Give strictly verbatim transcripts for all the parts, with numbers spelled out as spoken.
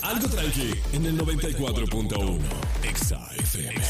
Algo tranqui en el noventa y cuatro punto uno. Exa F M.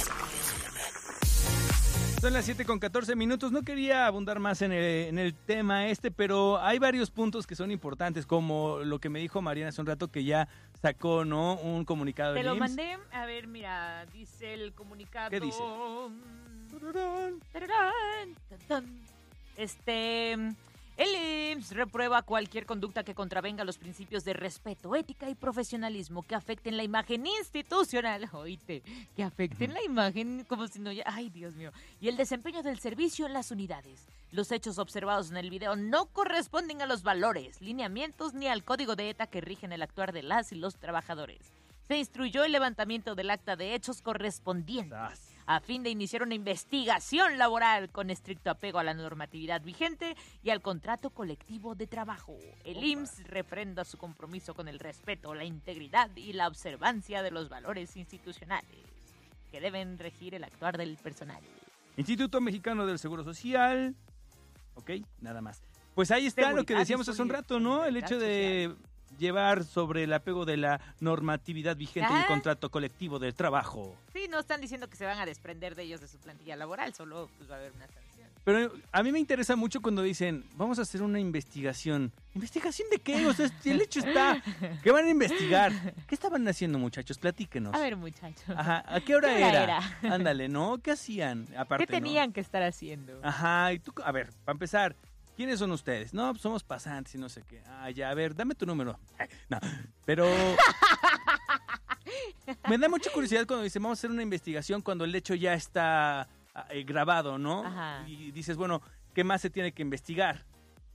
Son las siete con catorce minutos. No quería abundar más en el, en el tema este, pero hay varios puntos que son importantes, como lo que me dijo Mariana hace un rato, que ya sacó, ¿no? Un comunicado de Te lo I M S. mandé. A ver, mira, dice el comunicado. ¿Qué dice? Tararán, tararán, tan, tan. Este, el I M S S reprueba cualquier conducta que contravenga los principios de respeto, ética y profesionalismo que afecten la imagen institucional, oíste, que afecten la imagen como si no ya, ay Dios mío, y el desempeño del servicio en las unidades. Los hechos observados en el video no corresponden a los valores, lineamientos ni al código de ética que rigen el actuar de las y los trabajadores. Se instruyó el levantamiento del acta de hechos correspondiente a fin de iniciar una investigación laboral con estricto apego a la normatividad vigente y al contrato colectivo de trabajo. El I M S S refrenda su compromiso con el respeto, la integridad y la observancia de los valores institucionales que deben regir el actuar del personal. Instituto Mexicano del Seguro Social. Ok, nada más. Pues ahí está Seguridad lo que decíamos hace un rato, ¿no? El hecho de llevar sobre el apego de la normatividad vigente y el Ah. contrato colectivo del trabajo. Sí, no están diciendo que se van a desprender de ellos de su plantilla laboral, solo pues, va a haber una sanción. Pero a mí me interesa mucho cuando dicen, vamos a hacer una investigación. ¿Investigación de qué? O sea, si el hecho está, ¿qué van a investigar? ¿Qué estaban haciendo, muchachos? Platíquenos. A ver, muchachos. Ajá, ¿a qué hora ¿Qué hora era? era? Ándale, ¿no? ¿Qué hacían? Aparte, ¿Qué tenían que estar haciendo? ¿no? Ajá, y tú, a ver, para empezar, ¿quiénes son ustedes? No, pues somos pasantes y no sé qué. Ah, ya, a ver, dame tu número. Ay, no, pero me da mucha curiosidad cuando dicen, vamos a hacer una investigación cuando el hecho ya está eh, grabado, ¿no? Ajá. Y dices, bueno, ¿qué más se tiene que investigar?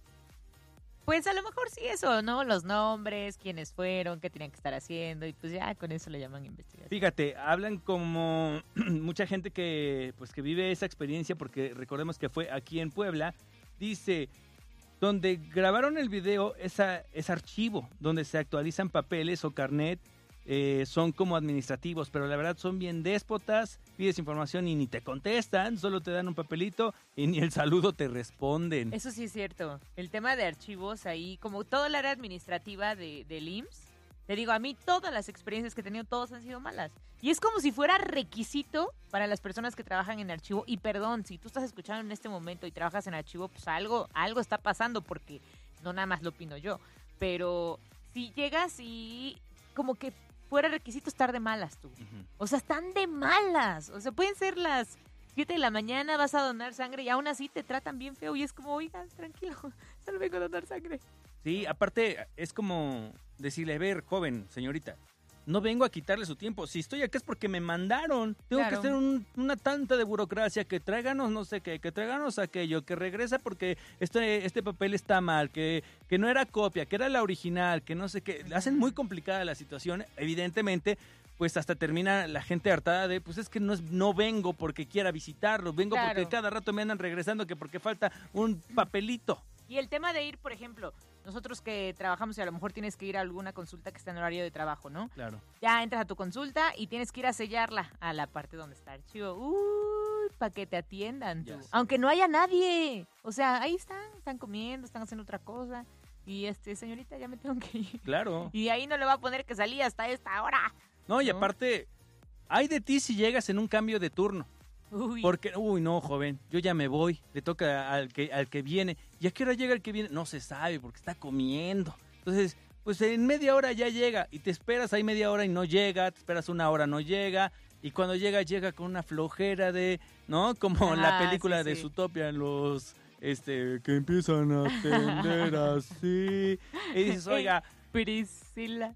Pues a lo mejor sí eso, ¿no? Los nombres, quiénes fueron, qué tenían que estar haciendo y pues ya con eso le llaman investigación. Fíjate, hablan como mucha gente que pues que vive esa experiencia, porque recordemos que fue aquí en Puebla. Dice, donde grabaron el video es, a, es archivo, donde se actualizan papeles o carnet, eh, son como administrativos, pero la verdad son bien déspotas, pides información y ni te contestan, solo te dan un papelito y ni el saludo te responden. Eso sí es cierto. El tema de archivos ahí, como toda la área administrativa de, del I M S S, te digo, a mí todas las experiencias que he tenido, todas han sido malas. Y es como si fuera requisito para las personas que trabajan en archivo. Y perdón, si tú estás escuchando en este momento y trabajas en archivo, pues algo, algo está pasando porque no nada más lo opino yo. Pero si llegas y como que fuera requisito estar de malas tú. Uh-huh. O sea, están de malas. O sea, pueden ser las siete de la mañana, vas a donar sangre y aún así te tratan bien feo. Y es como, oigan, tranquilo, solo vengo a donar sangre. Sí, aparte es como decirle, a ver, joven, señorita, no vengo a quitarle su tiempo. Si estoy acá es porque me mandaron. Tengo claro. que hacer un, una tanta de burocracia, que tráiganos no sé qué, que tráiganos aquello, que regresa porque este, este papel está mal, que, que no era copia, que era la original, que no sé qué. Hacen muy complicada la situación, evidentemente. Pues hasta termina la gente hartada de, pues es que no, es, no vengo porque quiera visitarlos, vengo claro. porque cada rato me andan regresando, que porque falta un papelito. Y el tema de ir, por ejemplo, nosotros que trabajamos y a lo mejor tienes que ir a alguna consulta que está en horario de trabajo, ¿no? Claro. Ya entras a tu consulta y tienes que ir a sellarla a la parte donde está el archivo. Uy, para que te atiendan tú. Yes. Aunque no haya nadie. O sea, ahí están, están comiendo, están haciendo otra cosa. Y este, señorita, ya me tengo que ir. Claro. Y ahí no le va a poner que salí hasta esta hora. No, y ¿no? Aparte, hay de ti si llegas en un cambio de turno. Uy. Porque, uy, no, joven, yo ya me voy, le toca al que al que viene. ¿Y a qué hora llega el que viene? No se sabe, porque está comiendo. Entonces, pues en media hora ya llega, y te esperas ahí media hora y no llega, te esperas una hora, no llega, y cuando llega, llega con una flojera de, ¿no? Como ah, la película sí, de sí. Zootopia, los, este, que empiezan a atender así, y dices, oiga... Priscila.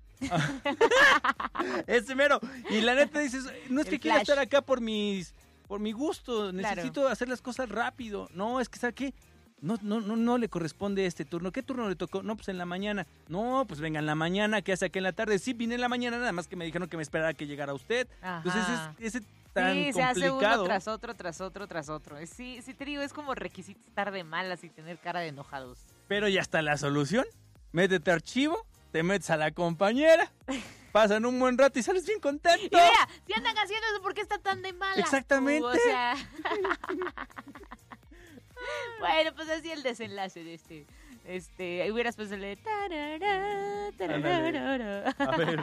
Ese mero. Y la neta dices, no es que quiera estar acá por mis... Por mi gusto, necesito claro. hacer las cosas rápido. No, es que, ¿sabe qué? No, no, no, no le corresponde este turno. ¿Qué turno le tocó? No, pues en la mañana. No, pues venga en la mañana, ¿qué hace aquí en la tarde? Sí, vine en la mañana, nada más que me dijeron que me esperara que llegara usted. Ajá. Entonces es ese tan sí, complicado. Se hace uno tras otro, tras otro, tras otro. Sí, sí te digo, es como requisito estar de malas y tener cara de enojados. Pero ya está la solución. Métete a archivo, te metes a la compañera, pasan un buen rato y sales bien contento. Y mira, si andan haciendo eso, ¿por qué está tan de malas? Exactamente. Tú? O sea... Bueno, pues así el desenlace de este Este, ahí hubieras puesto el de... tarara, tarara. A ver.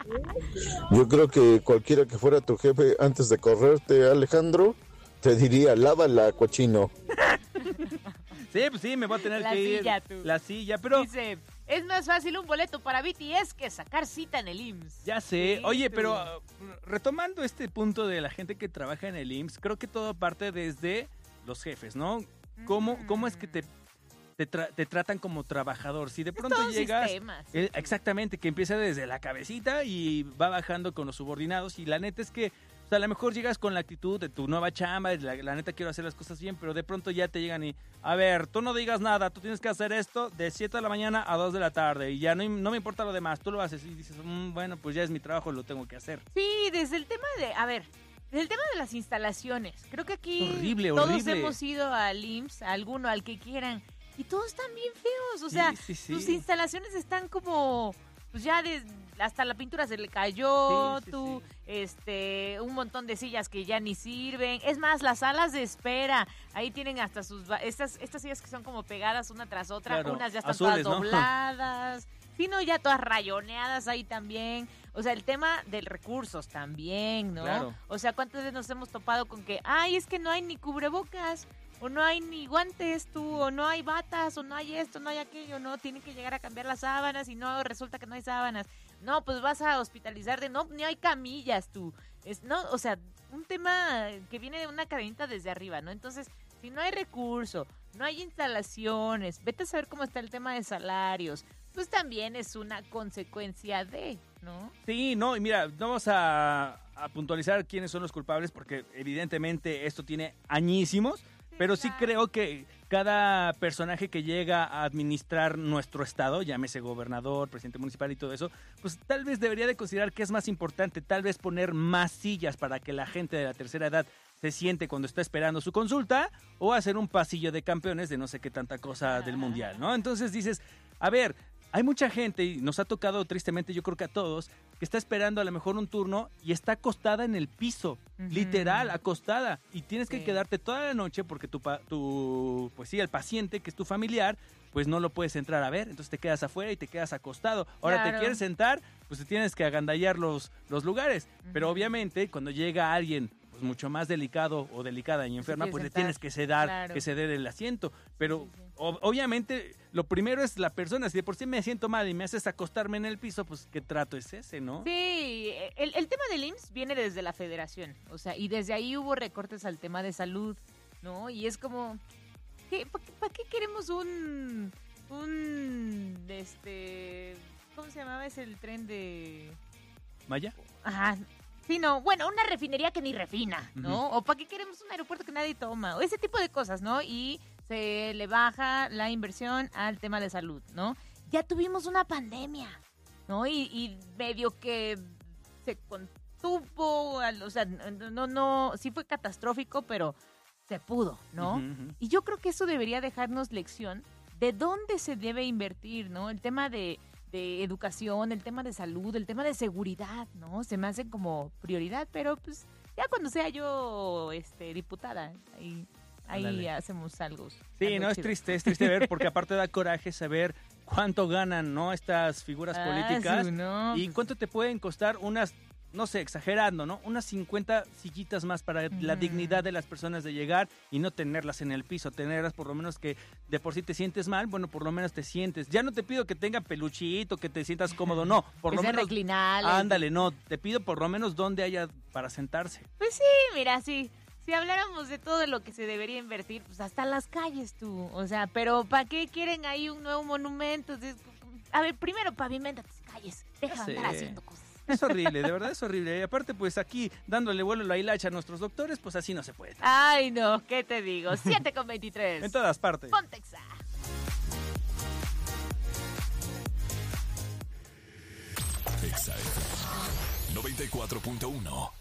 Yo creo que cualquiera que fuera tu jefe antes de correrte, Alejandro, te diría, lávala, cochino. Sí, pues sí, me voy a tener La que ir. silla, tú. La silla, pero... Dice, es más fácil un boleto para B T S que sacar cita en el I M S. Ya sé. Sí, Oye, tú. pero uh, retomando este punto de la gente que trabaja en el I M S S, creo que todo parte desde los jefes, ¿no? ¿Cómo, Mm. cómo es que te, te, tra- te tratan como trabajador? Si de Es pronto todo un llegas... sistema, sí, eh, tú. exactamente, que empieza desde la cabecita y va bajando con los subordinados. Y la neta es que, o sea, a lo mejor llegas con la actitud de tu nueva chamba, la, la neta quiero hacer las cosas bien, pero de pronto ya te llegan y, a ver, tú no digas nada, tú tienes que hacer esto de siete de la mañana a dos de la tarde y ya no, no me importa lo demás, tú lo haces y dices, mmm, bueno, pues ya es mi trabajo, lo tengo que hacer. Sí, desde el tema de, a ver, desde el tema de las instalaciones. Creo que aquí Horrible, todos horrible. hemos ido al I M S S, a alguno, al que quieran, y todos están bien feos. O sea, Sí, sí, sí. sus instalaciones están como, pues ya de, hasta la pintura se le cayó, Sí, sí, tú, sí. este, un montón de sillas que ya ni sirven. Es más, las salas de espera, ahí tienen hasta sus, va- estas, estas sillas que son como pegadas una tras otra, Claro, unas ya están azules, todas ¿no? dobladas. Sí, no, ya todas rayoneadas ahí también. O sea, el tema de recursos también, ¿no? Claro. O sea, ¿cuántas veces nos hemos topado con que, ay, es que no hay ni cubrebocas, o no hay ni guantes tú, o no hay batas, o no hay esto, no hay aquello, no, tienen que llegar a cambiar las sábanas y no, resulta que no hay sábanas. No, pues vas a hospitalizar de, no, ni hay camillas tú. Es, no, o sea, un tema que viene de una cadenita desde arriba, ¿no? Entonces, si no hay recurso, no hay instalaciones, vete a saber cómo está el tema de salarios, pues también es una consecuencia de, ¿no? Sí, no, y mira, no vamos a, a puntualizar quiénes son los culpables porque evidentemente esto tiene añísimos, pero sí claro. creo que cada personaje que llega a administrar nuestro estado, llámese gobernador, presidente municipal y todo eso, pues tal vez debería de considerar que es más importante, tal vez poner más sillas para que la gente de la tercera edad se siente cuando está esperando su consulta o hacer un pasillo de campeones de no sé qué tanta cosa del mundial, ¿no? Entonces dices, a ver, hay mucha gente, y nos ha tocado tristemente yo creo que a todos, que está esperando a lo mejor un turno y está acostada en el piso, Ujú. literal, acostada. Y tienes que Sí. quedarte toda la noche porque tu, pa- tu, pues sí, el paciente, que es tu familiar, pues no lo puedes entrar a ver. Entonces te quedas afuera y te quedas acostado. Ahora Claro. te quieres sentar, pues te tienes que agandallar los, los lugares. Pero Ujú. obviamente cuando llega alguien pues mucho más delicado o delicada y enferma, quiere pues le sentar. tienes que ceder, Claro. que ceder el asiento. Pero Sí, sí, sí. o- obviamente lo primero es la persona. Si de por sí me siento mal y me haces acostarme en el piso, pues qué trato es ese, ¿no? Sí, el, el tema del I M S S viene desde la federación, o sea, y desde ahí hubo recortes al tema de salud, ¿no? Y es como, ¿para qué, pa' qué queremos un, un, este, ¿cómo se llamaba ese el tren de...? Maya. Ajá, sí, no, bueno, una refinería que ni refina, ¿no? O ¿para qué queremos un aeropuerto que nadie toma? O ese tipo de cosas, ¿no? Y se le baja la inversión al tema de salud, ¿no? Ya tuvimos una pandemia, ¿no? Y, y medio que se contuvo, al- o sea, no, no, no, sí fue catastrófico, pero se pudo, ¿no? Ujú, ujú. Y yo creo que eso debería dejarnos lección de dónde se debe invertir, ¿no? El tema de, de educación, el tema de salud, el tema de seguridad, ¿no? Se me hacen como prioridad, pero pues ya cuando sea yo este, diputada, ahí, ahí Ándale. hacemos algo. Sí, algo no, es chido. triste, es triste ver, porque aparte da coraje saber cuánto ganan, ¿no? Estas figuras Ah, políticas. su, no, Y pues, cuánto te pueden costar unas, no sé, exagerando, ¿no? Unas cincuenta sillitas más para la Ujú. dignidad de las personas de llegar y no tenerlas en el piso, tenerlas por lo menos que de por sí te sientes mal, bueno, por lo menos te sientes. Ya no te pido que tenga peluchito, que te sientas cómodo, no, por que lo sea menos... reclinable. Ándale, no, te pido por lo menos donde haya para sentarse. Pues sí, mira, sí. Si habláramos de todo lo que se debería invertir, pues hasta las calles tú. O sea, pero ¿para qué quieren ahí un nuevo monumento? Es- A ver, primero pavimenta tus calles. Deja de andar sé. haciendo cosas. Es horrible, de verdad es horrible. Y aparte, pues aquí dándole vuelo a la hilacha a nuestros doctores, pues así no se puede. Ay, no, ¿qué te digo? siete con veintitrés. En todas partes. Pontexa. Exa F M noventa y cuatro punto uno.